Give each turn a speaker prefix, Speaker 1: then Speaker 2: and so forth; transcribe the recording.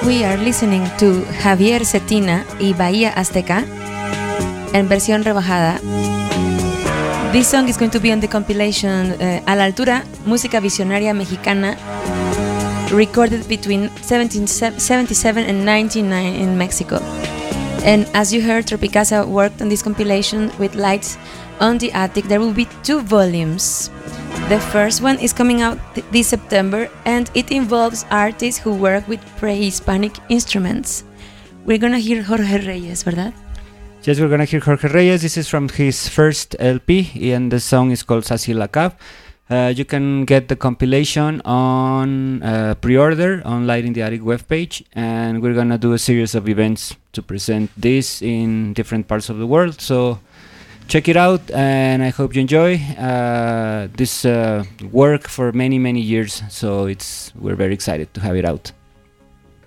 Speaker 1: We are listening to Javier Cetina y Bahía Azteca en versión rebajada. This song is going to be on the compilation A la Altura, Música Visionaria Mexicana, recorded between 1777 and 1999 in Mexico. And as you heard, Tropicasa worked on this compilation with Lights on the Attic. There will be 2 volumes. The first one is coming out this September, and it involves artists who work with pre-Hispanic instruments. We're gonna hear Jorge Reyes, ¿verdad?
Speaker 2: Yes, we're gonna hear Jorge Reyes. This is from his first LP, and the song is called Saci la Cab. You can get the compilation on pre-order on Light in the Attic webpage, and we're gonna do a series of events to present this in different parts of the world. So check it out, and I hope you enjoy this work for many years. So we're very excited to have it out.